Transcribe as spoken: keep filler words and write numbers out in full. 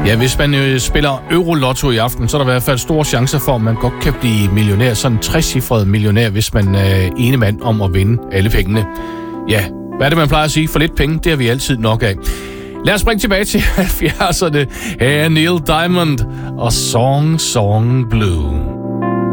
Ja, hvis man øh, spiller Eurolotto i aften, så er der i hvert fald store chancer for, at man godt kan blive millionær. Sådan en trecifret millionær, hvis man er øh, ene mand om at vinde alle pengene. Ja, hvad er det, man plejer at sige? For lidt penge, det har vi altid nok af. Lad os springe tilbage til halvfjerdserne. Her er Neil Diamond og Song Song Blue.